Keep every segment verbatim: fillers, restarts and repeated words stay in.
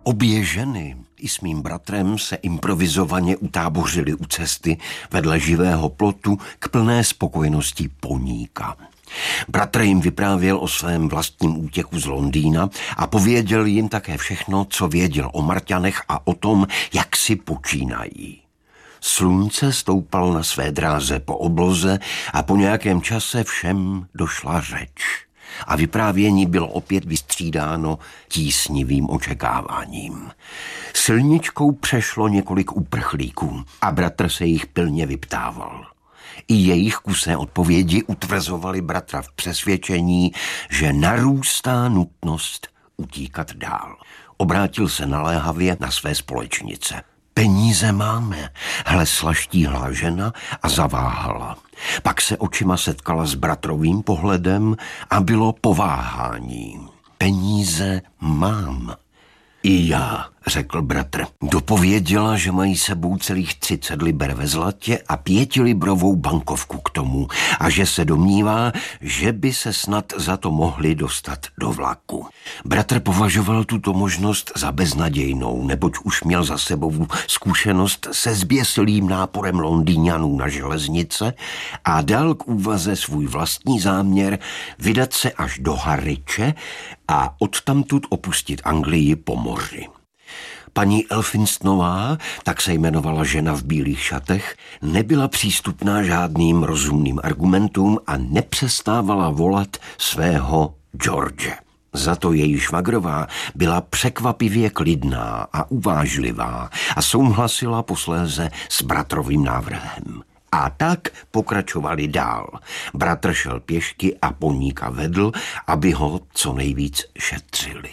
Obě ženy i s mým bratrem se improvizovaně utábořili u cesty vedle živého plotu k plné spokojenosti poníka. Bratr jim vyprávěl o svém vlastním útěku z Londýna a pověděl jim také všechno, co věděl o Marťanech a o tom, jak si počínají. Slunce stoupalo na své dráze po obloze a po nějakém čase všem došla řeč. A vyprávění bylo opět vystřídáno tísnivým očekáváním. Silničkou přešlo několik uprchlíků a bratr se jich pilně vyptával. I jejich kusé odpovědi utvrzovaly bratra v přesvědčení, že narůstá nutnost utíkat dál. Obrátil se naléhavě na své společnice. Peníze máme, hlesla štíhlá žena a zaváhala. Pak se očima setkala s bratrovým pohledem a bylo pováhání. Peníze mám. I já, řekl bratr. Dopověděla, že mají sebou celých třicet liber ve zlatě a pětilibrovou bankovku k tomu a že se domnívá, že by se snad za to mohli dostat do vlaku. Bratr považoval tuto možnost za beznadějnou, neboť už měl za sebou zkušenost se zběsilým náporem Londýňanů na železnice a dal k úvaze svůj vlastní záměr vydat se až do Harwiche a odtamtud opustit Anglii po moři. Paní Elphinstonová, tak se jmenovala žena v bílých šatech, nebyla přístupná žádným rozumným argumentům a nepřestávala volat svého George. Za to její švagrová byla překvapivě klidná a uvážlivá a souhlasila posléze s bratrovým návrhem. A tak pokračovali dál. Bratr šel pěšky a poníka vedl, aby ho co nejvíc šetřili.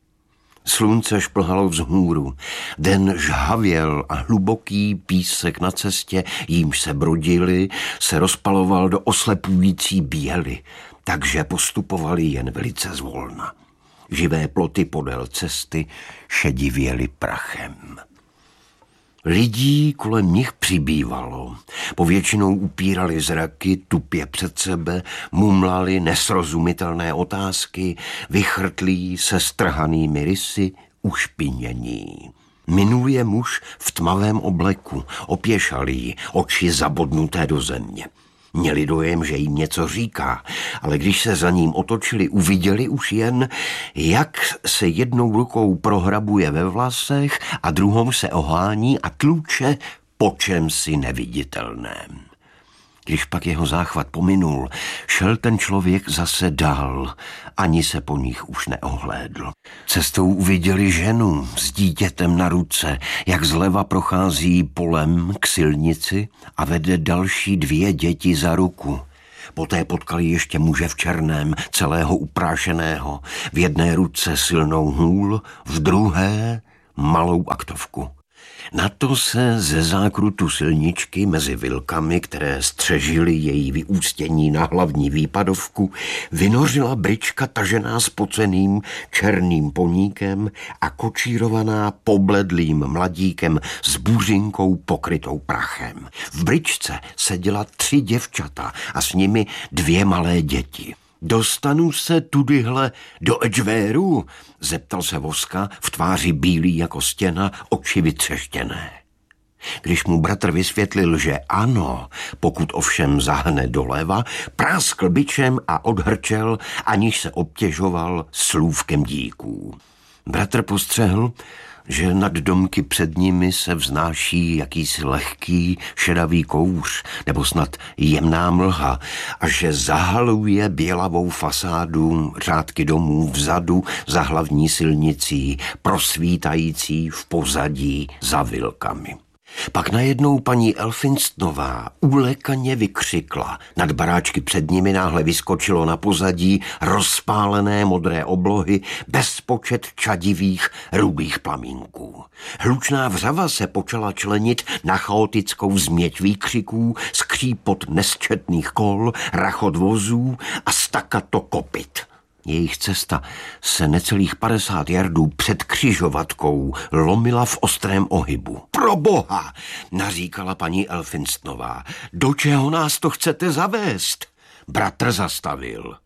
Slunce šplhalo vzhůru, den žhavěl a hluboký písek na cestě, jímž se brodili, se rozpaloval do oslepující běly, takže postupovali jen velice zvolna. Živé ploty podél cesty šedivěly prachem. Lidí kolem nich přibývalo. Povětšinou upírali zraky tupě před sebe, mumlali nesrozumitelné otázky, vychrtlí se strhanými rysy, ušpinění. Minul je muž v tmavém obleku, opěšalý, oči zabodnuté do země. Měli dojem, že jim něco říká, ale když se za ním otočili, uviděli už jen, jak se jednou rukou prohrabuje ve vlasech a druhou se ohání a tluče po čemsi neviditelném. Když pak jeho záchvat pominul, šel ten člověk zase dál, ani se po nich už neohlédl. Cestou uviděli ženu s dítětem na ruce, jak zleva prochází polem k silnici a vede další dvě děti za ruku. Poté potkali ještě muže v černém, celého uprášeného, v jedné ruce silnou hůl, v druhé malou aktovku. Na to se ze zákrutu silničky mezi vilkami, které střežily její vyústění na hlavní výpadovku, vynořila bryčka tažená spoceným černým poníkem a kočírovaná pobledlým mladíkem s buřinkou pokrytou prachem. V bryčce seděla tři děvčata a s nimi dvě malé děti. Dostanu se tudyhle do Edgewareu? Zeptal se Voska, v tváři bílý jako stěna, oči vytřeštěné. Když mu bratr vysvětlil, že ano, pokud ovšem zahne doleva, práskl bičem a odhrčel, aniž se obtěžoval slůvkem díků. Bratr postřehl, že nad domky před nimi se vznáší jakýsi lehký šedavý kouř nebo snad jemná mlha a že zahaluje bělavou fasádu řádky domů vzadu za hlavní silnicí, prosvítající v pozadí za vilkami. Pak najednou paní Elphinstonová ulekaně vykřikla. Nad baráčky před nimi náhle vyskočilo na pozadí rozpálené modré oblohy, bezpočet čadivých rudých plamínků. Hlučná vřava se počala členit na chaotickou změť výkřiků, skřípot nesčetných kol, rachot vozů a stakato kopyt. Jejich cesta se necelých padesát jardů před křižovatkou lomila v ostrém ohybu. Pro boha, naříkala paní Elphinstonová, do čeho nás to chcete zavést? Bratr zastavil.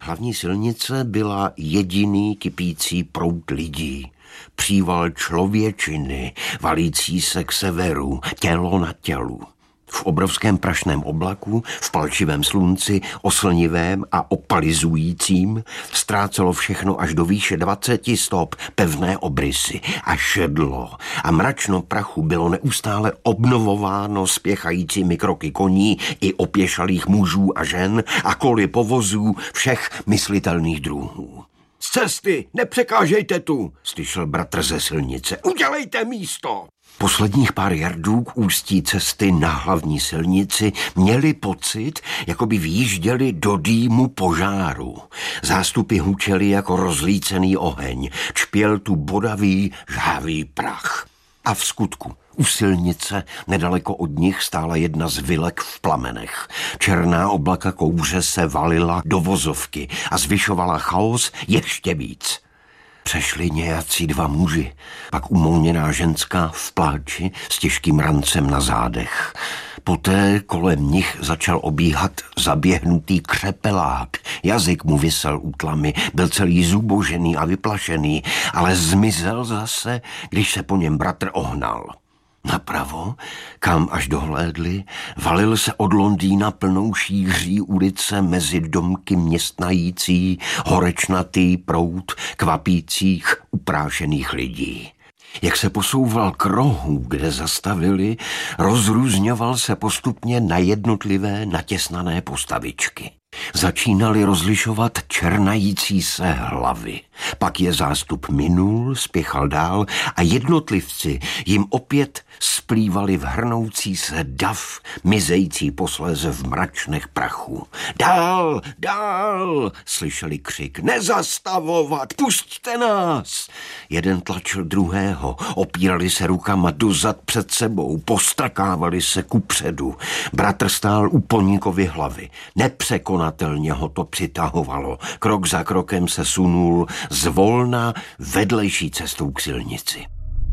Hlavní silnice byla jediný kypící proud lidí. Příval člověčiny, valící se k severu, tělo na tělu. V obrovském prašném oblaku, v palčivém slunci, oslnivém a opalizujícím, ztrácelo všechno až do výše dvaceti stop pevné obrysy a šedlo a mračno prachu bylo neustále obnovováno spěchajícími kroky koní i opěšalých mužů a žen a koly povozů všech myslitelných druhů. Z cesty, nepřekážejte tu, slyšel bratr ze silnice. Udělejte místo! Posledních pár jardů k ústí cesty na hlavní silnici měli pocit, jako by výjížděli do dýmu požáru. Zástupy hučely jako rozlícený oheň, čpěl tu bodavý, žhavý prach. A v skutku, u silnice, nedaleko od nich stála jedna z vilek v plamenech. Černá oblaka kouře se valila do vozovky a zvyšovala chaos ještě víc. Přešli nějací dva muži, pak umolněná ženská v pláči s těžkým rancem na zádech. Poté kolem nich začal obíhat zaběhnutý křepelák. Jazyk mu visel útlami, byl celý zubožený a vyplašený, ale zmizel zase, když se po něm bratr ohnal. Napravo, kam až dohlédli, valil se od Londýna plnou šíří ulice mezi domky městnající horečnatý proud kvapících uprášených lidí. Jak se posouval k rohu, kde zastavili, rozrůzňoval se postupně na jednotlivé natěsnané postavičky. Začínali rozlišovat černající se hlavy. Pak je zástup minul, spěchal dál a jednotlivci jim opět splývali v hrnoucí se dav, mizející posléze v mračnech prachu. Dál, dál, slyšeli křik, nezastavovat, pusťte nás. Jeden tlačil druhého, opírali se rukama dozad před sebou, postrkávali se kupředu. Bratr stál u Poníkovy hlavy, nepřekonatelně ho to přitahovalo. Krok za krokem se sunul zvolna vedlejší cestou k silnici.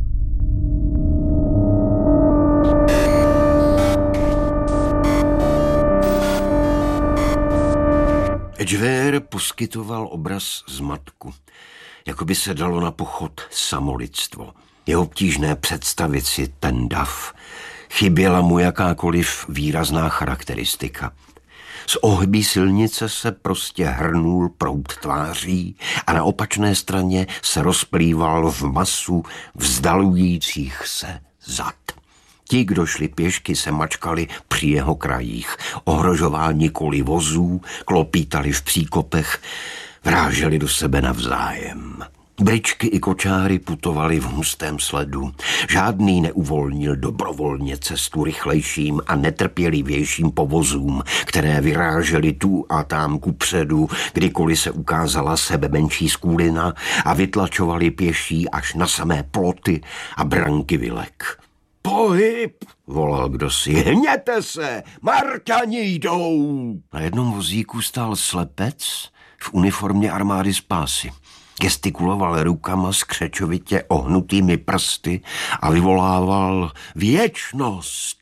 Edgware poskytoval obraz zmatku, jako by se dalo na pochod samolidstvo. Je obtížné představit si ten dav. Chyběla mu jakákoliv výrazná charakteristika. Z ohybí silnice se prostě hrnul proud tváří a na opačné straně se rozplýval v masu vzdalujících se zad. Ti, kdo šli pěšky, se mačkali při jeho krajích, ohrožováni koly vozů, klopítali v příkopech, vráželi do sebe navzájem. Bričky i kočáry putovali v hustém sledu. Žádný neuvolnil dobrovolně cestu rychlejším a netrpělivějším povozům, které vyrážely tu a tam kupředu, kdykoliv se ukázala sebe menší skůlina a vytlačovali pěší až na samé ploty a branky vilek. Pohyb, volal kdosi, hněte se, Marťani jdou. Na jednom vozíku stál slepec v uniformě armády spásy. Gestikuloval rukama s křečovitě ohnutými prsty a vyvolával věčnost,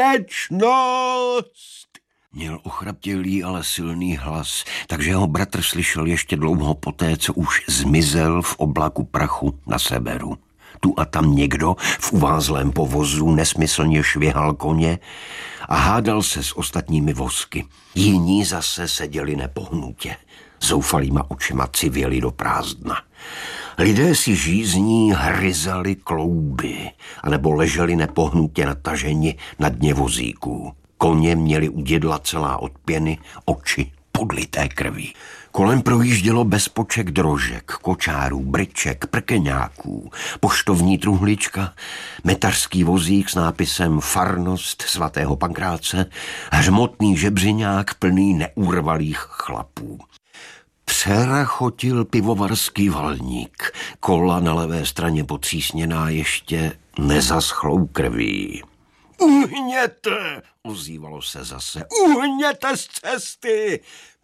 věčnost. Měl ochraptělý, ale silný hlas, takže ho bratr slyšel ještě dlouho poté, co už zmizel v oblaku prachu na severu. Tu a tam někdo v uvázlém povozu nesmyslně švihal koně a hádal se s ostatními vozky. Jiní zase seděli nepohnutě. Zoufalýma očima civěli do prázdna. Lidé si žízní hryzali klouby, anebo leželi nepohnutě nataženi na dně vozíků. Koně měli u dědla celá od pěny, oči podlité krví. Kolem projíždělo bezpoček drožek, kočárů, bryček, prkeňáků, poštovní truhlička, metařský vozík s nápisem Farnost svatého Pankráce, hřmotný žebřiňák plný neurvalých chlapů. Přerachotil pivovarský valník, kola na levé straně potřísněná ještě nezaschlou krví. Uhněte, ozývalo se zase, uhněte z cesty,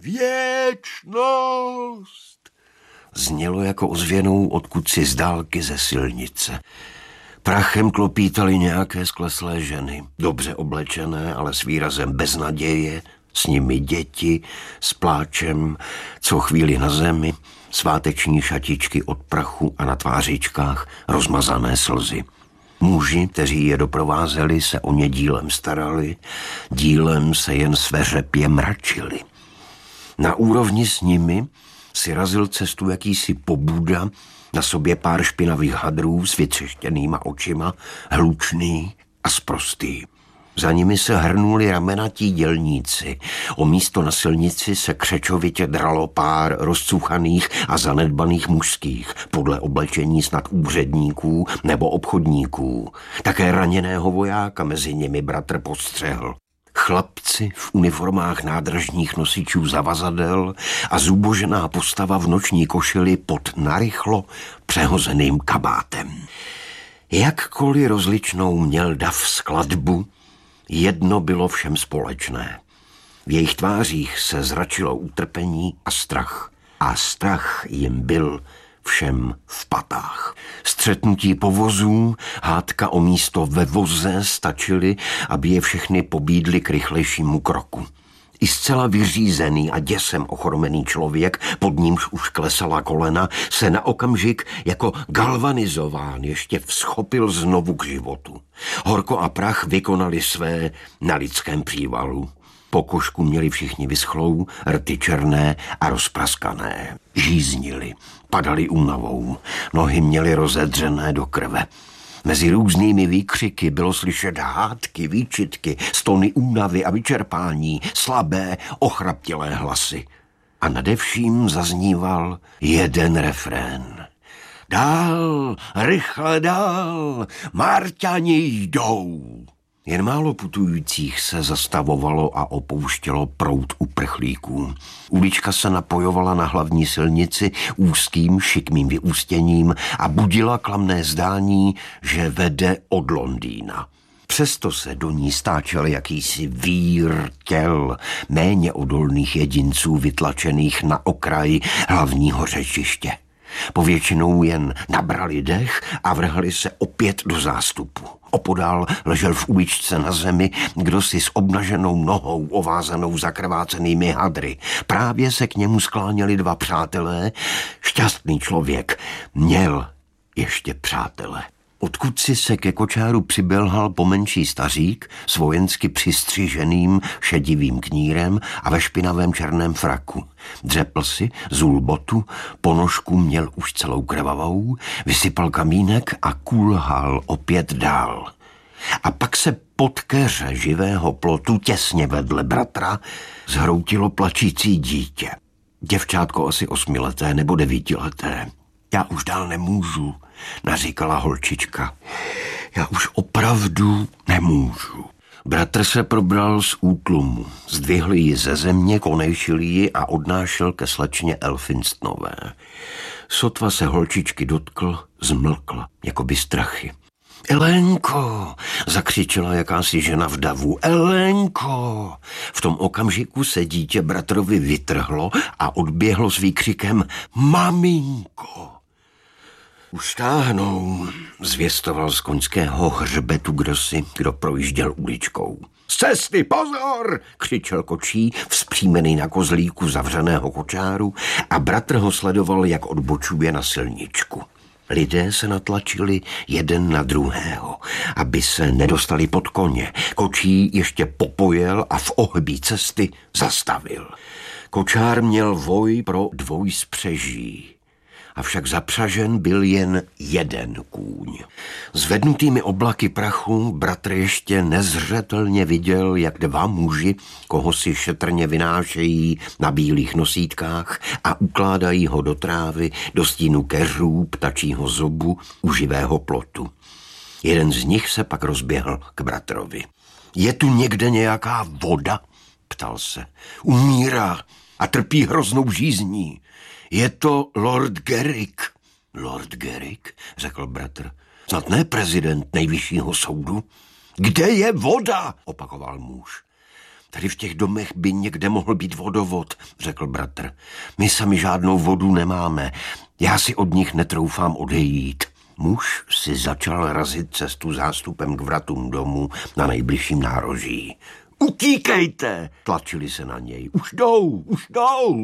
věčnost. Znělo jako ozvěnou odkud si z dálky ze silnice. Prachem klopítaly nějaké skleslé ženy, dobře oblečené, ale s výrazem beznaděje S nimi děti, s pláčem, co chvíli na zemi, sváteční šatičky od prachu a na tvářičkách rozmazané slzy. Muži, kteří je doprovázeli, se o ně dílem starali, dílem se jen sveřepě mračili. Na úrovni s nimi si razil cestu jakýsi pobuda, na sobě pár špinavých hadrů s vytřeštěnýma očima, hlučný a sprostý. Za nimi se hrnuli ramenatí dělníci. O místo na silnici se křečovitě dralo pár rozcuchaných a zanedbaných mužských, podle oblečení snad úředníků nebo obchodníků. Také raněného vojáka mezi nimi bratr postřehl. Chlapci v uniformách nádražních nosičů zavazadel a zubožená postava v noční košili pod narychlo přehozeným kabátem. Jakkoliv rozličnou měl dav skladbu, jedno bylo všem společné. V jejich tvářích se zračilo utrpení a strach. A strach jim byl všem v patách. Střetnutí povozů, hádka o místo ve voze stačily, aby je všechny pobídli k rychlejšímu kroku. I zcela vyřízený a děsem ochromený člověk, pod nímž už klesala kolena, se na okamžik jako galvanizován ještě vzchopil znovu k životu. Horko a prach vykonali své na lidském přívalu. Po košku měli všichni vyschlou, rty černé a rozpraskané. Žíznili, padali únavou, nohy měly rozedřené do krve. Mezi různými výkřiky bylo slyšet hádky, výčitky, stony únavy a vyčerpání, slabé, ochraptělé hlasy. A nade vším zazníval jeden refrén. Dál, rychle dál, Marťani jdou. Jen málo putujících se zastavovalo a opouštělo proud uprchlíků. Ulička se napojovala na hlavní silnici úzkým šikmým vyústěním a budila klamné zdání, že vede od Londýna. Přesto se do ní stáčel jakýsi vír těl méně odolných jedinců vytlačených na okraji hlavního řečiště. Povětšinou jen nabrali dech a vrhli se opět do zástupu. Opodál ležel v uličce na zemi kdosi s obnaženou nohou ovázanou zakrvácenými hadry. Právě se k němu skláněli dva přátelé. Šťastný člověk měl ještě přátele. Odkud si se ke kočáru přibelhal pomenší stařík s vojensky přistřiženým šedivým knírem a ve špinavém černém fraku. Dřepl si, zul botu, ponožku měl už celou krvavou, vysypal kamínek a kulhal opět dál. A pak se pod keře živého plotu těsně vedle bratra zhroutilo plačící dítě. Děvčátko asi osmileté nebo devítileté. Já už dál nemůžu, naříkala holčička. Já už opravdu nemůžu. Bratr se probral z útlumu, zdvihl ji ze země, konejšil ji a odnášel ke slečně Elphinstonové. Sotva se holčičky dotkl, zmlkl, jako by strachy. Elenko, zakřičela jakási žena v davu. Elenko! V tom okamžiku se dítě bratrovi vytrhlo a odběhlo s výkřikem Maminko! Už táhnou, zvěstoval z koňského hřbetu kdosi, kdo projížděl uličkou. Z cesty, pozor! Křičel kočí, vzpřímený na kozlíku zavřeného kočáru a bratr ho sledoval, jak odbočuje na silničku. Lidé se natlačili jeden na druhého, aby se nedostali pod koně. Kočí ještě popojel a v ohbí cesty zastavil. Kočár měl voj pro dvojspřeží. Avšak zapřažen byl jen jeden kůň. Zvednutými oblaky prachu bratr ještě nezřetelně viděl, jak dva muži, koho si šetrně vynášejí na bílých nosítkách a ukládají ho do trávy, do stínu keřů, ptačího zobu, u živého plotu. Jeden z nich se pak rozběhl k bratrovi. Je tu někde nějaká voda? Ptal se. Umírá a trpí hroznou žízní. Je to Lord Garrick. Lord Garrick, řekl bratr. Snad ne prezident nejvyššího soudu? Kde je voda? Opakoval muž. Tady v těch domech by někde mohl být vodovod, řekl bratr. My sami žádnou vodu nemáme. Já si od nich netroufám odejít. Muž si začal razit cestu zástupem k vratům domu na nejbližším nároží. Utíkejte! Tlačili se na něj. Už jdou, už jdou,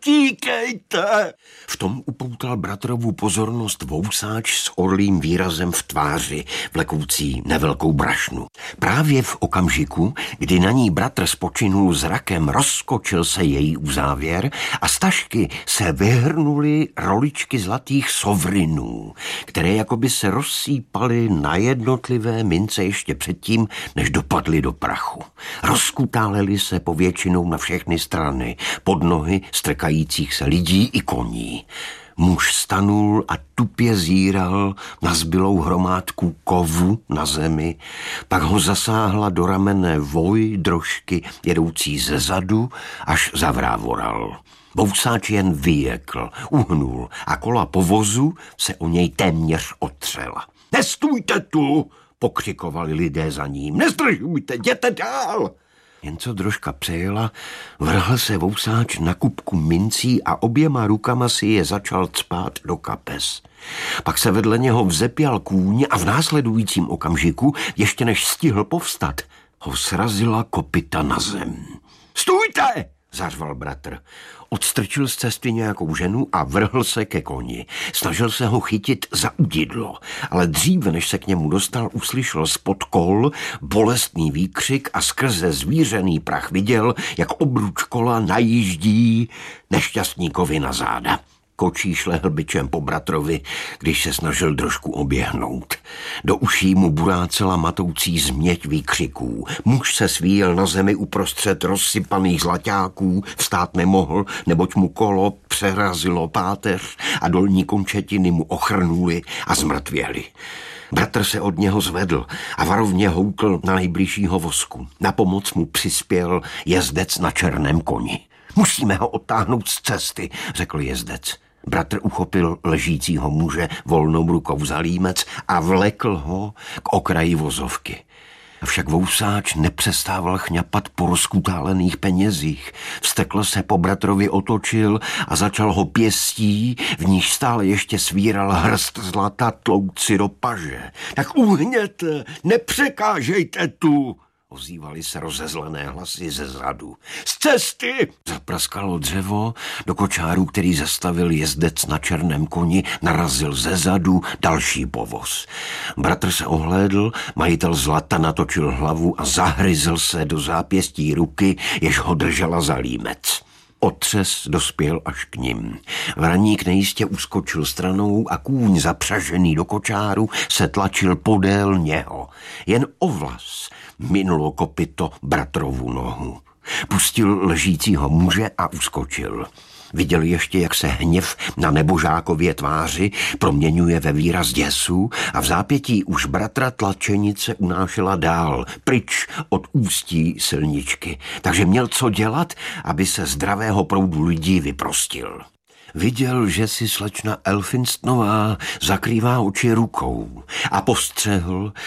utíkejte! V tom upoutal bratrovu pozornost vousáč s orlým výrazem v tváři, vlekoucí nevelkou brašnu. Právě v okamžiku, kdy na ní bratr spočinul zrakem, rozskočil se její uzávěr a z tašky se vyhrnuly roličky zlatých sovrinů, které jakoby se rozsýpaly na jednotlivé mince ještě předtím, než dopadly do prachu. Rozkutáleli se povětšinou na všechny strany, pod nohy strkajících se lidí i koní. Muž stanul a tupě zíral na zbylou hromádku kovu na zemi, pak ho zasáhla do ramene voj drožky jedoucí ze zadu, až zavrávoral. Vousáč jen vyjekl, uhnul a kola povozu se o něj téměř otřela. Nestůjte tu! Pokřikovali lidé za ním. Nezdržujte, jděte dál! Jen co drožka přejela, vrhl se vousáč na kupku mincí a oběma rukama si je začal cpát do kapes. Pak se vedle něho vzepěl kůň a v následujícím okamžiku, ještě než stihl povstat, ho srazila kopyta na zem. Stůjte! Zařval bratr. Odstrčil z cesty nějakou ženu a vrhl se ke koni. Snažil se ho chytit za udidlo, ale dříve, než se k němu dostal, uslyšel spod kol bolestný výkřik a skrze zvířený prach viděl, jak obruč kola najíždí nešťastníkovi na záda. Kočí šlehl bičem po bratrovi, když se snažil drožku oběhnout. Do uší mu burácela matoucí změť výkřiků. Muž se svíjel na zemi uprostřed rozsypaných zlaťáků, vstát nemohl, neboť mu kolo přerazilo páteř a dolní končetiny mu ochrnuly a zmrtvěly. Bratr se od něho zvedl a varovně houkl na nejbližšího vozku. Na pomoc mu přispěl jezdec na černém koni. Musíme ho odtáhnout z cesty, řekl jezdec. Bratr uchopil ležícího muže volnou rukou za límec a vlekl ho k okraji vozovky. Avšak vousáč nepřestával chňapat po rozkutálených penězích. Vztekl se po bratrovi otočil a začal ho pěstí, v níž stále ještě svíral hrst zlata tlouci do paže. Tak uhněte, nepřekážejte tu! Ozývaly se rozezlené hlasy ze zadu. Z cesty! Zapraskalo dřevo, do kočáru, který zastavil jezdec na černém koni, narazil ze zadu další povoz. Bratr se ohlédl, majitel zlata natočil hlavu a zahryzl se do zápěstí ruky, jež ho držela za límec. Otřes dospěl až k nim. Vraník nejistě uskočil stranou a kůň zapřažený do kočáru se tlačil podél něho. Jen o vlas minulo kopyto bratrovu nohu. Pustil ležícího muže a uskočil. Viděl ještě, jak se hněv na nebožákově tváři proměňuje ve výraz děsu a v zápětí už bratra tlačenice unášela dál, pryč od ústí silničky. Takže měl co dělat, aby se zdravého proudu lidí vyprostil. Viděl, že si slečna Elphinstonová zakrývá oči rukou a postřehl,